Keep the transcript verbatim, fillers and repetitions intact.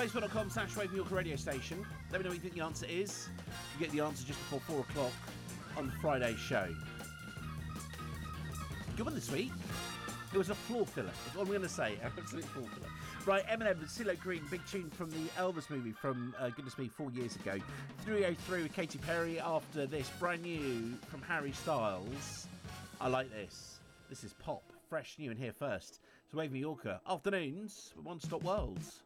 Facebook dot com slash Radio York radio station. Let me know what you think the answer is. You get the answer just before four o'clock on Friday's show. Good one this week. It was a floor filler. That's what I'm going to say. An absolute floor filler. Right, Eminem and CeeLo Green, big tune from the Elvis movie from, uh, goodness me, four years ago. three oh three with Katy Perry. After this, brand new from Harry Styles. I like this. This is pop, fresh, new, and here first. It's Wave New Yorker. Afternoons with One Stop Worlds.